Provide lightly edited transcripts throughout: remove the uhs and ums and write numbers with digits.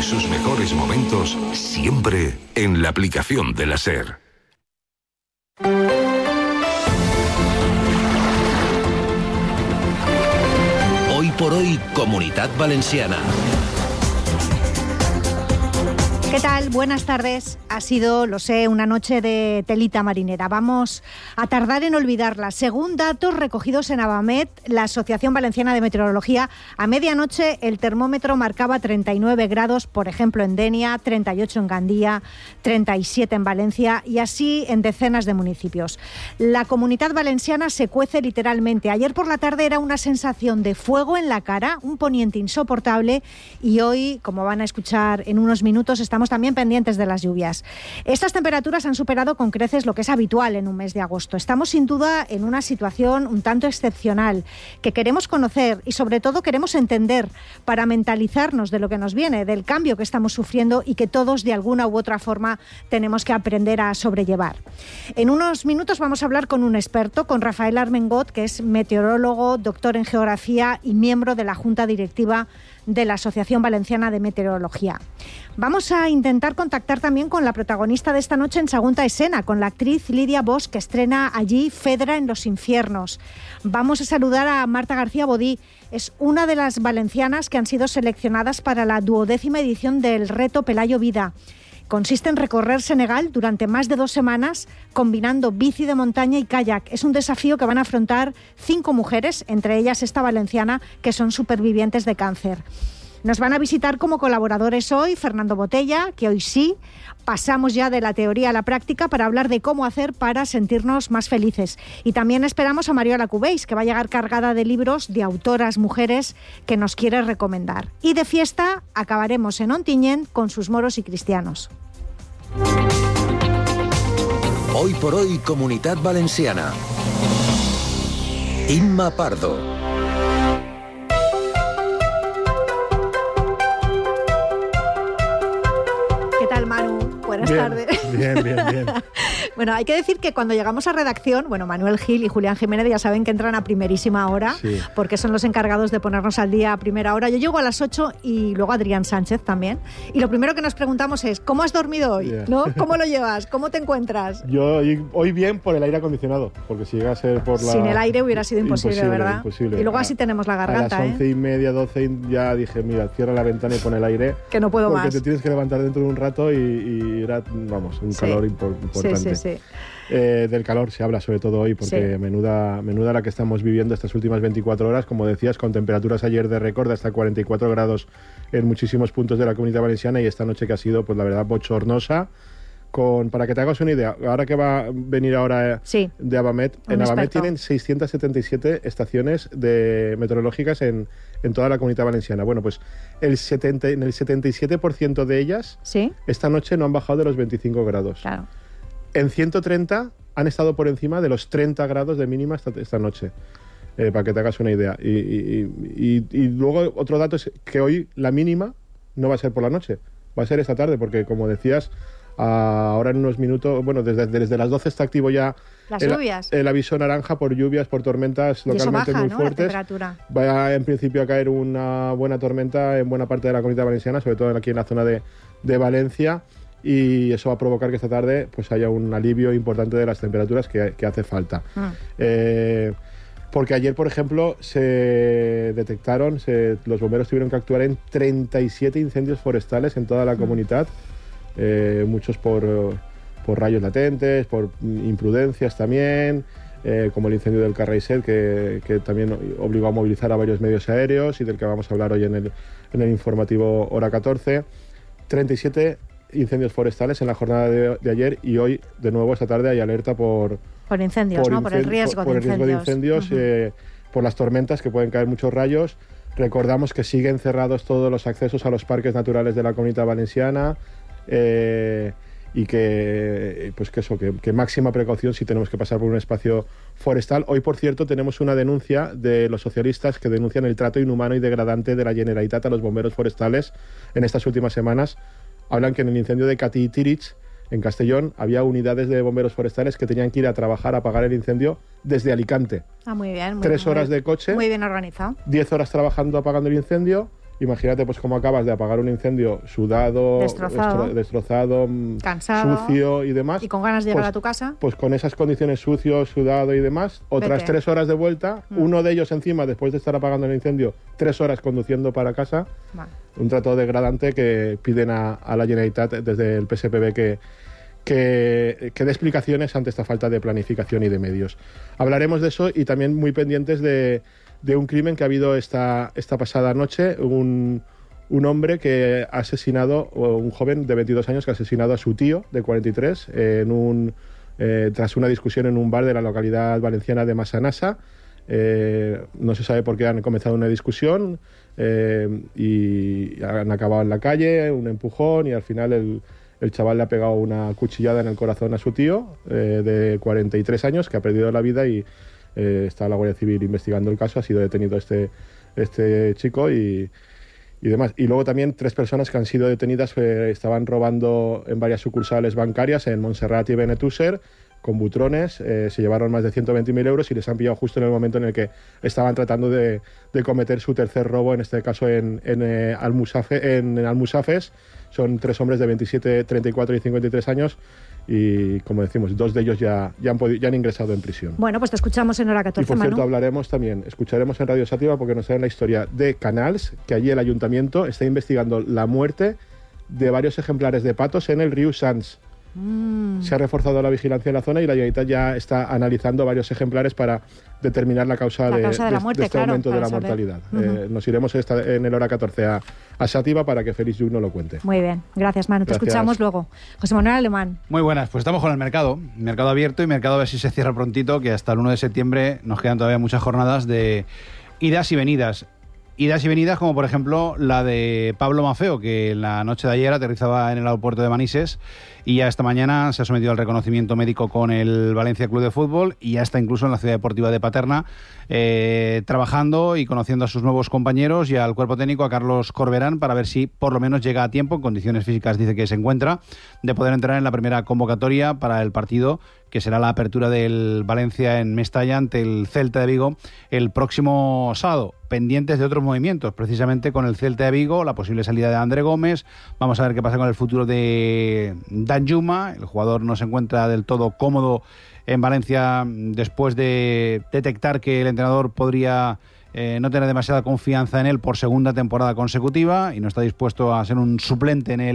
sus mejores momentos siempre en la aplicación de la SER. Hoy por hoy, Comunitat Valenciana. ¿Qué tal? Buenas tardes. Ha sido, lo sé, una noche de telita marinera. Vamos a tardar en olvidarla. Según datos recogidos en Avamet, la Asociación Valenciana de Meteorología, a medianoche el termómetro marcaba 39 grados, por ejemplo, en Denia, 38 en Gandía, 37 en Valencia y así en decenas de municipios. La Comunitat Valenciana se cuece literalmente. Ayer por la tarde era una sensación de fuego en la cara, un poniente insoportable y hoy, como van a escuchar en unos minutos, estamos también pendientes de las lluvias. Estas temperaturas han superado con creces lo que es habitual en un mes de agosto. Estamos sin duda en una situación un tanto excepcional que queremos conocer y sobre todo queremos entender para mentalizarnos de lo que nos viene, del cambio que estamos sufriendo y que todos de alguna u otra forma tenemos que aprender a sobrellevar. En unos minutos vamos a hablar con un experto, con Rafael Armengot, que es meteorólogo, doctor en geografía y miembro de la Junta Directiva de la Asociación Valenciana de Meteorología. Vamos a intentar contactar también con la protagonista de esta noche en Sagunta Escena, con la actriz Lidia Bosch, que estrena allí Fedra en los infiernos. Vamos a saludar a Marta García Bodí. Es una de las valencianas que han sido seleccionadas para la 12ª edición del Reto Pelayo Vida. Consiste en recorrer Senegal durante más de 2 semanas, combinando bici de montaña y kayak. Es un desafío que van a afrontar 5 mujeres, entre ellas esta valenciana, que son supervivientes de cáncer. Nos van a visitar como colaboradores hoy Fernando Botella, que hoy sí, pasamos ya de la teoría a la práctica para hablar de cómo hacer para sentirnos más felices. Y también esperamos a Mariola Cubéis, que va a llegar cargada de libros de autoras mujeres que nos quiere recomendar. Y de fiesta acabaremos en Ontinyent con sus moros y cristianos. Hoy por hoy, Comunitat Valenciana. Inma Pardo. ¿Qué tal, Manu? Buenas tardes. Bien. Bueno, hay que decir que cuando llegamos a redacción, Manuel Gil y Julián Jiménez ya saben que entran a primerísima hora, sí, porque son los encargados de ponernos al día a primera hora. Yo llego a las 8 y luego Adrián Sánchez también. Y lo primero que nos preguntamos es, ¿cómo has dormido hoy? Yeah. ¿No? ¿Cómo lo llevas? ¿Cómo te encuentras? Yo hoy bien por el aire acondicionado, porque si llega a ser por la... Sin el aire hubiera sido imposible, ¿verdad? Imposible. Y luego así tenemos la garganta, a las 11:30, 12 ya dije, mira, cierra la ventana y pon el aire. Que no puedo porque más. Porque te tienes que levantar dentro de un rato y era, un calor importante. Sí. Del calor se habla sobre todo hoy, porque sí, menuda la que estamos viviendo estas últimas 24 horas, como decías, con temperaturas ayer de récord hasta 44 grados en muchísimos puntos de la Comunidad Valenciana, y esta noche que ha sido, pues la verdad, bochornosa. Para que te hagas una idea, ahora que va a venir ahora de Avamet, en Avamet tienen 677 estaciones meteorológicas en toda la Comunidad Valenciana. Bueno, pues en el 77% de ellas, ¿sí?, esta noche no han bajado de los 25 grados. Claro. En 130 han estado por encima de los 30 grados de mínima esta noche, para que te hagas una idea. Y luego otro dato es que hoy la mínima no va a ser por la noche, va a ser esta tarde, porque como decías, ahora en unos minutos, desde las 12 está activo ya el aviso naranja por lluvias, por tormentas localmente muy fuertes. Va en principio a caer una buena tormenta en buena parte de la Comunidad Valenciana, sobre todo aquí en la zona de Valencia, y eso va a provocar que esta tarde pues haya un alivio importante de las temperaturas que hace falta. Porque ayer, por ejemplo, se detectaron, los bomberos tuvieron que actuar en 37 incendios forestales en toda la comunidad. Muchos por rayos latentes, por imprudencias también, como el incendio del Carraiset, que también obligó a movilizar a varios medios aéreos y del que vamos a hablar hoy en el informativo Hora 14. 37 incendios forestales en la jornada de ayer, y hoy, de nuevo, esta tarde hay alerta por incendios, por el riesgo de incendios. Por las tormentas, que pueden caer muchos rayos. Recordamos que siguen cerrados todos los accesos a los parques naturales de la Comunidad Valenciana, y que máxima precaución si tenemos que pasar por un espacio forestal. Hoy, por cierto, tenemos una denuncia de los socialistas que denuncian el trato inhumano y degradante de la Generalitat a los bomberos forestales en estas últimas semanas. Hablan que en el incendio de Catí y Tirich, en Castellón, había unidades de bomberos forestales que tenían que ir a trabajar a apagar el incendio desde Alicante. Muy bien. 3 horas de coche. Muy bien organizado. 10 horas trabajando apagando el incendio, imagínate pues cómo acabas de apagar un incendio sudado, destrozado, cansado, sucio y demás. Y con ganas de llegar a tu casa. Pues con esas condiciones, sucio, sudado y demás, otras 3 horas de vuelta, uno de ellos encima, después de estar apagando el incendio, 3 horas conduciendo para casa. Vale. Un trato degradante que piden a la Generalitat desde el PSPB que dé explicaciones ante esta falta de planificación y de medios. Hablaremos de eso y también muy pendientes de un crimen que ha habido esta pasada noche, un hombre que ha asesinado, un joven de 22 años que ha asesinado a su tío de 43 tras una discusión en un bar de la localidad valenciana de Massanassa. No se sabe por qué han comenzado una discusión y han acabado en la calle, un empujón, y al final el chaval le ha pegado una cuchillada en el corazón a su tío de 43 años que ha perdido la vida y está la Guardia Civil investigando el caso. Ha sido detenido este chico y demás. Y luego también 3 personas que han sido detenidas estaban robando en varias sucursales bancarias en Montserrat y Benetússer con butrones. Se llevaron más de 120.000 euros y les han pillado justo en el momento en el que estaban tratando de cometer su tercer robo, en este caso en Almusafes. Son 3 hombres de 27, 34 y 53 años y, como decimos, 2 de ellos ya han ingresado en prisión. Bueno, pues te escuchamos en Hora 14, Y por cierto, Manu. escucharemos en Radio Sativa porque nos traen la historia de Canals, que allí el ayuntamiento está investigando la muerte de varios ejemplares de patos en el río Sants. Se ha reforzado la vigilancia en la zona y la Generalitat ya está analizando varios ejemplares para determinar la causa de la muerte, de este aumento de la mortalidad. Nos iremos en el Hora 14 a Sativa para que Félix Lluch nos lo cuente. Muy bien, gracias, Manu. Te escuchamos luego. José Manuel Alemán. Muy buenas, pues estamos con el mercado abierto y mercado a ver si se cierra prontito, que hasta el 1 de septiembre nos quedan todavía muchas jornadas de idas y venidas. Idas y venidas como por ejemplo la de Pablo Maffeo, que en la noche de ayer aterrizaba en el aeropuerto de Manises y ya esta mañana se ha sometido al reconocimiento médico con el Valencia Club de Fútbol y ya está incluso en la ciudad deportiva de Paterna trabajando y conociendo a sus nuevos compañeros y al cuerpo técnico, a Carlos Corberán, para ver si por lo menos llega a tiempo, en condiciones físicas dice que se encuentra, de poder entrar en la primera convocatoria para el partido que será la apertura del Valencia en Mestalla ante el Celta de Vigo el próximo sábado. Pendientes de otros movimientos, precisamente con el Celta de Vigo, la posible salida de André Gómez. Vamos a ver qué pasa con el futuro de Danjuma. El jugador no se encuentra del todo cómodo en Valencia después de detectar que el entrenador podría no tener demasiada confianza en él por segunda temporada consecutiva y no está dispuesto a ser un suplente en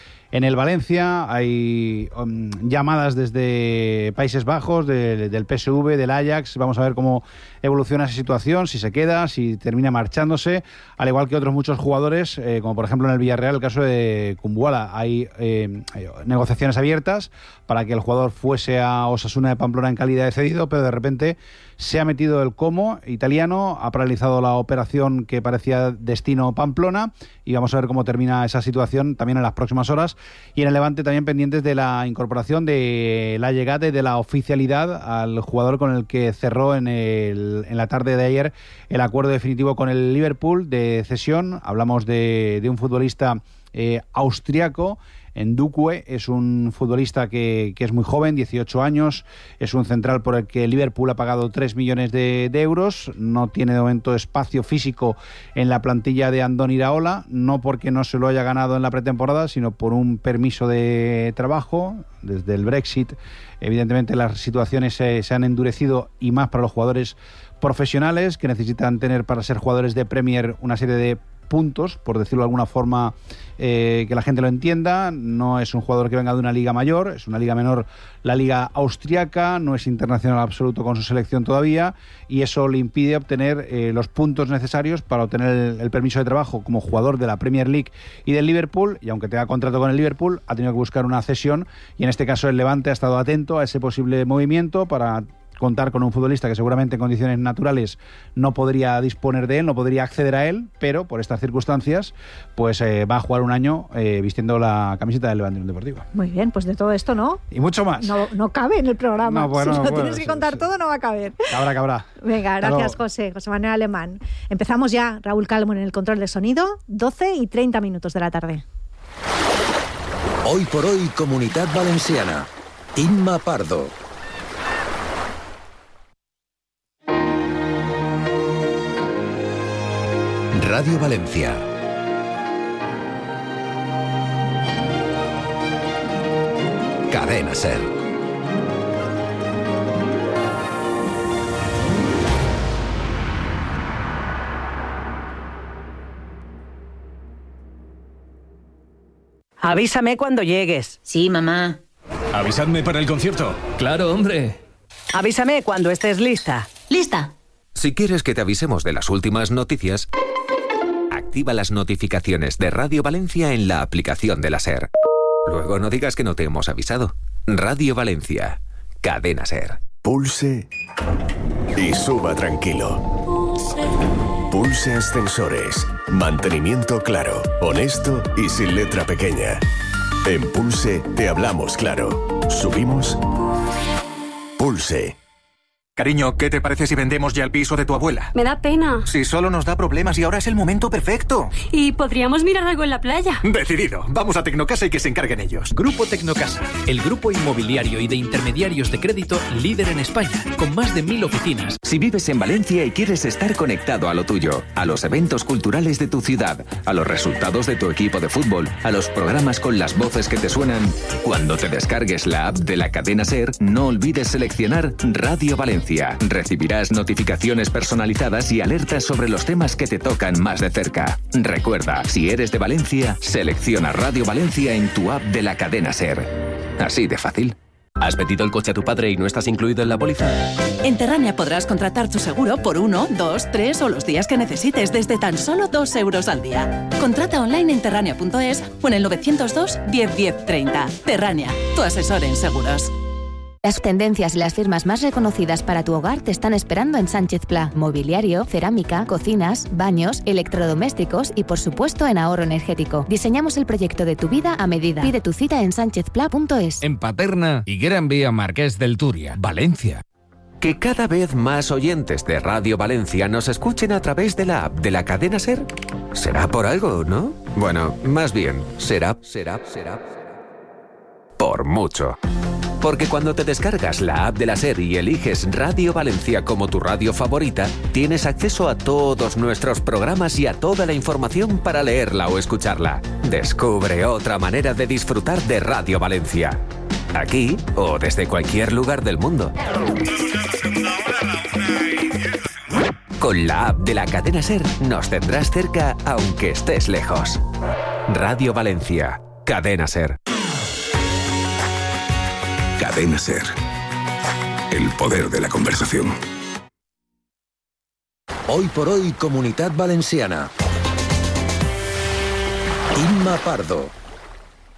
el Valencia. Hay llamadas desde Países Bajos, del PSV, del Ajax. Vamos a ver cómo evoluciona esa situación, si se queda, si termina marchándose, al igual que otros muchos jugadores, como por ejemplo en el Villarreal, el caso de Kumbuala. Hay negociaciones abiertas para que el jugador fuese a Osasuna de Pamplona en calidad de cedido, pero de repente se ha metido el Como italiano, ha paralizado la operación que parecía destino Pamplona y vamos a ver cómo termina esa situación también en las próximas horas. Y en el Levante también pendientes de la incorporación, de la llegada y de la oficialidad al jugador con el que cerró en la tarde de ayer el acuerdo definitivo con el Liverpool de cesión. Hablamos de un futbolista austriaco. Ndukwe es un futbolista que es muy joven, 18 años, es un central por el que el Liverpool ha pagado 3 millones de euros, no tiene de momento espacio físico en la plantilla de Andoni Iraola, no porque no se lo haya ganado en la pretemporada, sino por un permiso de trabajo. Desde el Brexit, evidentemente las situaciones se han endurecido y más para los jugadores profesionales que necesitan tener para ser jugadores de Premier una serie de puntos, por decirlo de alguna forma, que la gente lo entienda. No es un jugador que venga de una liga mayor, es una liga menor, la liga austriaca, no es internacional absoluto con su selección todavía y eso le impide obtener los puntos necesarios para obtener el permiso de trabajo como jugador de la Premier League y del Liverpool, y aunque tenga contrato con el Liverpool ha tenido que buscar una cesión y en este caso el Levante ha estado atento a ese posible movimiento para contar con un futbolista que seguramente en condiciones naturales no podría disponer de él, no podría acceder a él, pero por estas circunstancias pues va a jugar un año vistiendo la camiseta del Levante Unión Deportiva. Muy bien, pues de todo esto, ¿no? Y mucho más. No cabe en el programa. No, bueno, si lo bueno, tienes que contar todo, no va a caber. Cabrá. Venga, gracias, José Manuel Alemán. Empezamos ya, Raúl Calvo en el control de sonido, 12:30 de la tarde. Hoy por hoy, Comunitat Valenciana. Inma Pardo. Radio Valencia. Cadena SER. Avísame cuando llegues. Sí, mamá. Avisadme para el concierto. Claro, hombre. Avísame cuando estés lista. ¿Lista? Si quieres que te avisemos de las últimas noticias, activa las notificaciones de Radio Valencia en la aplicación de la SER. Luego no digas que no te hemos avisado. Radio Valencia. Cadena SER. Pulse y suba tranquilo. Pulse Ascensores. Mantenimiento claro, honesto y sin letra pequeña. En Pulse te hablamos claro. Subimos. Pulse. Cariño, ¿qué te parece si vendemos ya el piso de tu abuela? Me da pena. Si solo nos da problemas y ahora es el momento perfecto. Y podríamos mirar algo en la playa. Decidido. Vamos a Tecnocasa y que se encarguen ellos. Grupo Tecnocasa, el grupo inmobiliario y de intermediarios de crédito líder en España, con más de 1000 oficinas. Si vives en Valencia y quieres estar conectado a lo tuyo, a los eventos culturales de tu ciudad, a los resultados de tu equipo de fútbol, a los programas con las voces que te suenan, cuando te descargues la app de la cadena SER, no olvides seleccionar Radio Valencia. Recibirás notificaciones personalizadas y alertas sobre los temas que te tocan más de cerca. Recuerda, si eres de Valencia, selecciona Radio Valencia en tu app de la cadena SER. Así de fácil. ¿Has pedido el coche a tu padre y no estás incluido en la póliza? En Terrania podrás contratar tu seguro por 1, 2, 3 o los días que necesites desde tan solo 2 euros al día. Contrata online en terrania.es o en el 902 10 10 30. Terrania, tu asesor en seguros. Las tendencias y las firmas más reconocidas para tu hogar te están esperando en Sánchez Pla. Mobiliario, cerámica, cocinas, baños, electrodomésticos y por supuesto en ahorro energético. Diseñamos el proyecto de tu vida a medida. Pide tu cita en sanchezpla.es. En Paterna y Gran Vía Marqués del Turia, Valencia. Que cada vez más oyentes de Radio Valencia nos escuchen a través de la app de la cadena SER. ¿Será por algo, no? Bueno, más bien, será por mucho. Porque cuando te descargas la app de la SER y eliges Radio Valencia como tu radio favorita, tienes acceso a todos nuestros programas y a toda la información para leerla o escucharla. Descubre otra manera de disfrutar de Radio Valencia. Aquí o desde cualquier lugar del mundo. Con la app de la cadena SER nos tendrás cerca aunque estés lejos. Radio Valencia. Cadena SER. Cadena SER. El poder de la conversación. Hoy por hoy, Comunitat Valenciana. Inma Pardo.